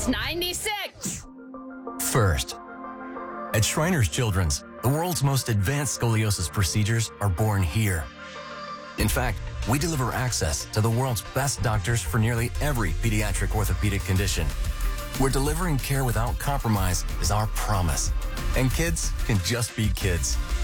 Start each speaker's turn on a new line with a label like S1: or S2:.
S1: Since 96.
S2: First, at Shriners Children's, the world's most advanced scoliosis procedures are born here. In fact, we deliver access to the world's best doctors for nearly every pediatric orthopedic condition. Where delivering care without compromise is our promise. And kids can just be kids.